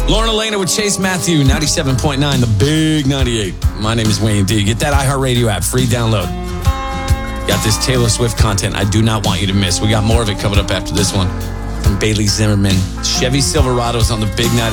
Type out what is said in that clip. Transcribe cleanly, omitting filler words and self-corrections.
Lauren Elena with Chase Matthew, 97.9, the big 98. My name is Wayne D. Get that iHeartRadio app, free download. Got this Taylor Swift content I do not want you to miss. We got more of it coming up after this one. From Bailey Zimmerman. Chevy Silverado's on the big 98.